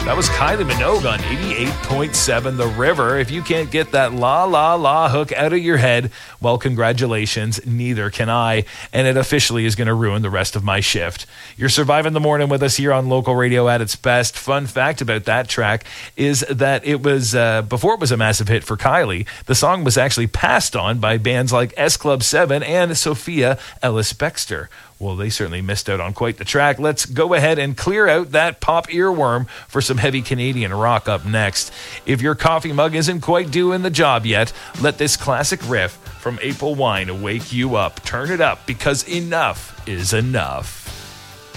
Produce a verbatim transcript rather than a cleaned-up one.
That was Kylie Minogue on eighty-eight point seven The River. If you can't get that la la la hook out of your head, well, congratulations, neither can I. And it officially is going to ruin the rest of my shift. You're surviving the morning with us here on local radio at its best. Fun fact about that track is that it was, uh, before it was a massive hit for Kylie, the song was actually passed on by bands like S Club seven and Sophia Ellis-Bextor. Well, they certainly missed out on quite the track. Let's go ahead and clear out that pop earworm for some heavy Canadian rock up next. If your coffee mug isn't quite doing the job yet, let this classic riff from April Wine wake you up. Turn it up, because enough is enough.